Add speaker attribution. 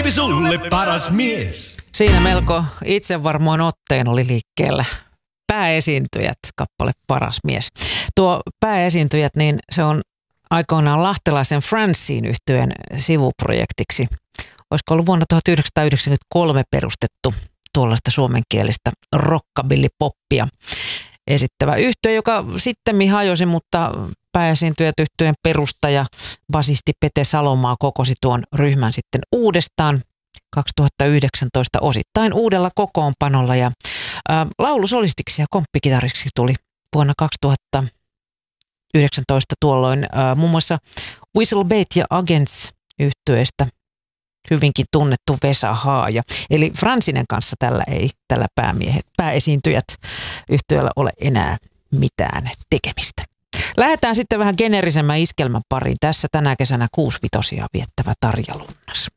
Speaker 1: Baby sulle paras mies.
Speaker 2: Siinä melko itsevarmoin otteen oli liikkeellä Pääesiintyjät, kappale Paras mies. Tuo Pääesiintyjät, niin se on aikoinaan lahtelaisen Francine -yhtyeen sivuprojektiksi. Olisiko ollut vuonna 1993 perustettu tuollaista suomenkielistä rockabilly-poppia esittävä yhtye, joka sitten hajosi, mutta Pääesiintyjät -yhtyeen perustaja, basisti Pete Salomaa kokosi tuon ryhmän sitten uudestaan 2019 osittain uudella kokoonpanolla ja laulusolistiksi ja komppikitariksi tuli vuonna 2019 tuolloin muun muassa Whistlebait ja Agents -yhtyeestä hyvinkin tunnettu Vesa Haaja. Eli Francinen kanssa tällä Pääesiintyjät -yhtyeellä ole enää mitään tekemistä. Lähdetään sitten vähän geneerisemmän iskelmän pariin. Tässä tänä kesänä 6-vitosia viettävä Tarja Lunnas.